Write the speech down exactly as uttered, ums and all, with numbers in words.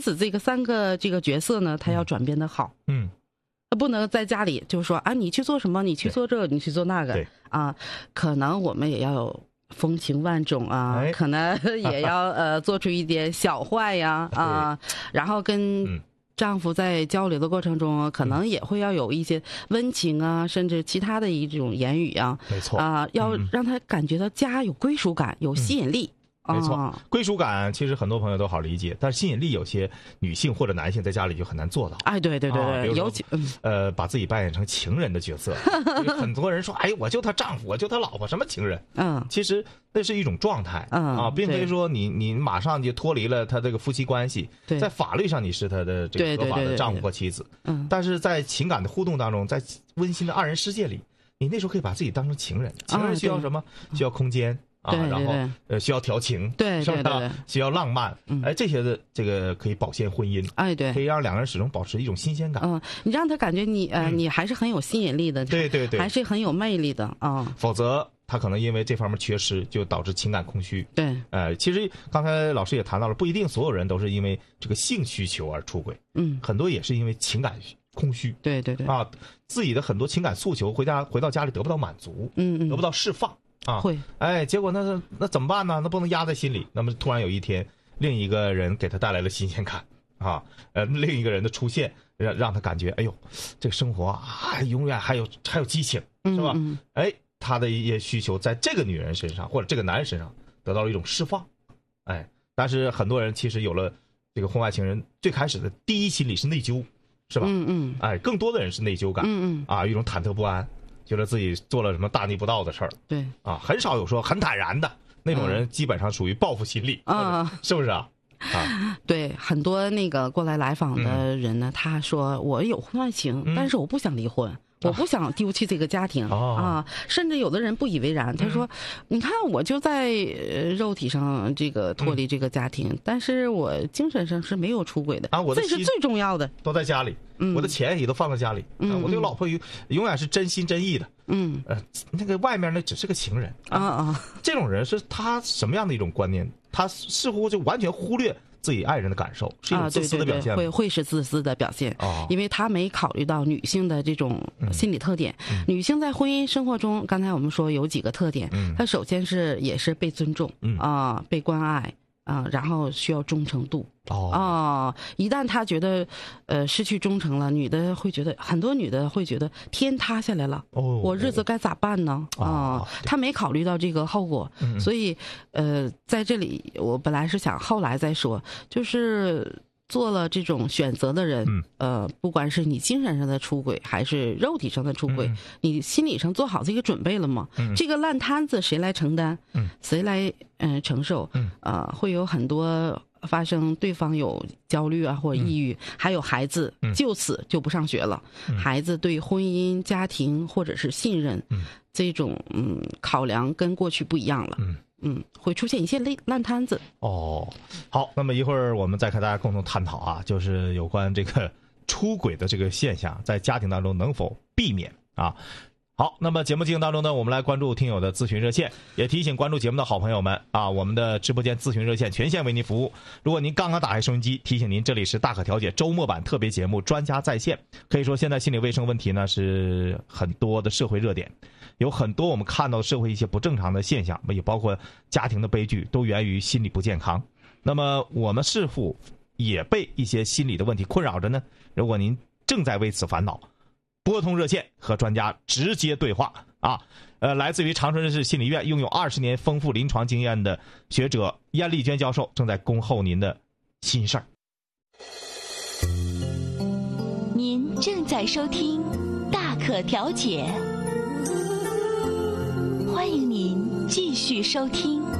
此这个三个这个角色呢，他要转变的好。 嗯， 不能在家里就说啊，你去做什么，你去做这个，你去做那个啊，可能我们也要有风情万种啊， 哎、 可能也要呃做出一点小坏呀啊，然后跟丈夫在交流的过程中，可能也会要有一些温情啊，甚至其他的一种言语啊， 没错啊，要让他感觉到家有归属感，有吸引力。 嗯没错，归属感其实很多朋友都好理解，但是吸引力有些女性或者男性在家里就很难做到。 哎，对对对对， 啊、 尤其呃，把自己扮演成情人的角色，很多人说，哎，我就他丈夫，我就他老婆，什么情人？嗯，其实那是一种状态，嗯啊，并非说你你马上就脱离了他这个夫妻关系，在法律上你是他的这个合法的丈夫或妻子，嗯，但是在情感的互动当中，在温馨的二人世界里，你那时候可以把自己当成情人，情人需要什么？需要空间。啊， 对对对， 然后呃需要调情， 对对 对, 对， 是需要浪漫，嗯，哎，这些的这个可以保鲜婚姻， 哎，对， 可以让两个人始终保持一种新鲜感。 嗯，你让他感觉你呃、嗯、你还是很有吸引力的， 对对对， 还是很有魅力的啊、嗯。 否则他可能因为这方面缺失，就导致情感空虚。 对， 呃，其实刚才老师也谈到了，不一定所有人都是因为这个性需求而出轨，嗯，很多也是因为情感空虚。 对对对， 啊，自己的很多情感诉求回家回到家里得不到满足，嗯嗯，得不到释放。啊， 会， 哎，结果那那怎么办呢？那不能压在心里。那么突然有一天，另一个人给他带来了新鲜感，啊，呃，另一个人的出现，让让他感觉，哎呦，这个生活啊，永远还有还有激情，是吧？嗯嗯、哎，他的一些需求在这个女人身上或者这个男人身上得到了一种释放，哎，但是很多人其实有了这个婚外情人，最开始的第一心理是内疚，是吧？嗯嗯，哎，更多的人是内疚感，嗯嗯，啊，一种忐忑不安。觉得自己做了什么大逆不道的事儿， 对啊，很少有说很坦然的那种人，基本上属于报复心理啊，是不是啊？ 啊，对，很多那个过来来访的人呢，嗯、他说我有婚外情，嗯、但是我不想离婚。我不想丢弃这个家庭、哦、啊，甚至有的人不以为然，他说：“嗯、你看，我就在肉体上这个脱离这个家庭，嗯、但是我精神上是没有出轨的啊，我的这是最重要的， 都在家里，嗯、我的钱也都放在家里，嗯、啊，我对我老婆永远是真心真意的，嗯，呃，那个外面那只是个情人啊啊，这种人是他什么样的一种观念？他似乎就完全忽略。”自己爱人的感受是一种自私的表现、 啊、对对对，会会是自私的表现、哦、因为他没考虑到女性的这种心理特点、嗯、女性在婚姻生活中刚才我们说有几个特点、嗯、她首先是也是被尊重、嗯、啊，被关爱啊，然后需要忠诚度哦啊，一旦她觉得呃失去忠诚了，女的会觉得很多女的会觉得天塌下来了哦，我日子该咋办呢啊？她没考虑到这个后果，嗯、所以呃在这里我本来是想后来再说，就是做了这种选择的人，嗯、呃，不管是你精神上的出轨还是肉体上的出轨，嗯、你心理上做好这个准备了吗？嗯、这个烂摊子谁来承担？嗯、谁来嗯、呃、承受？嗯、呃，会有很多发生，对方有焦虑啊或者抑郁，嗯、还有孩子就此就不上学了，嗯、孩子对婚姻、家庭或者是信任、嗯、这种嗯考量跟过去不一样了。嗯嗯，会出现一些烂摊子。 哦，好，那么一会儿我们再和大家共同探讨啊，就是有关这个出轨的这个现象，在家庭当中能否避免啊？好，那么节目进行当中呢，我们来关注听友的咨询热线，也提醒关注节目的好朋友们啊，我们的直播间咨询热线全线为您服务。如果您刚刚打开收音机，提醒您这里是大可调解周末版特别节目专家在线。可以说现在心理卫生问题呢是很多的社会热点，有很多我们看到社会一些不正常的现象，也包括家庭的悲剧，都源于心理不健康。那么我们是否也被一些心理的问题困扰着呢？如果您正在为此烦恼，拨通热线和专家直接对话啊！呃，来自于长春市心理院拥有二十年丰富临床经验的学者燕丽娟教授正在恭候您的心事儿。 您正在收听大可调解，欢迎您继续收听。